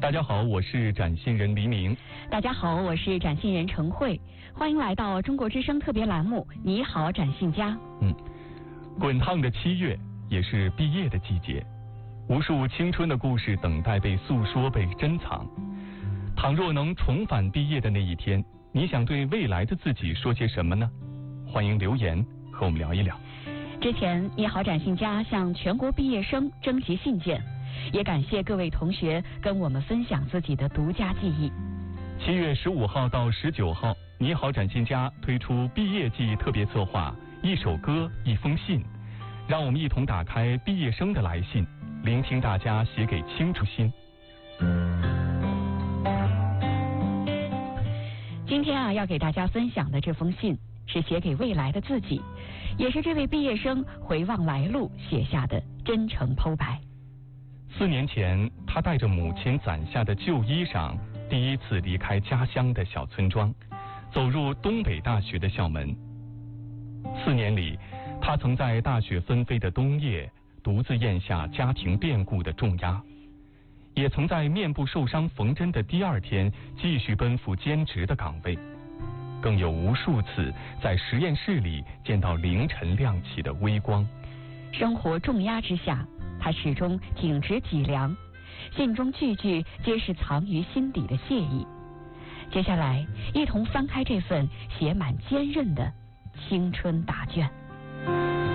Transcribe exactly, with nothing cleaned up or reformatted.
大家好，我是展信人黎明。 大家好，我是展信人陈慧。欢迎来到中国之声特别栏目《你好，展信家》。 嗯，滚烫的七月也是毕业的季节，无数青春的故事等待被诉说、被珍藏。倘若能重返毕业的那一天，你想对未来的自己说些什么呢？欢迎留言和我们聊一聊。 之前，你好，展信家向全国毕业生征集信件。也感谢各位同学跟我们分享自己的独家记忆。 七月十五号到十九号，你好，展信家推出毕业季特别策划《一首歌一封信》，让我们一同打开毕业生的来信，聆听大家写给青春心。 今天啊，要给大家分享的这封信是写给未来的自己，也是这位毕业生回望来路写下的真诚剖白。 四年前，他带着母亲攒下的旧衣裳，第一次离开家乡的小村庄，走入东北大学的校门。四年里，他曾在大雪纷飞的冬夜，独自咽下家庭变故的重压，也曾在面部受伤缝针的第二天，继续奔赴兼职的岗位，更有无数次在实验室里见到凌晨亮起的微光。 生活重压之下，他始终挺直脊梁，信中句句皆是藏于心底的谢意。接下来，一同翻开这份写满坚韧的青春答卷。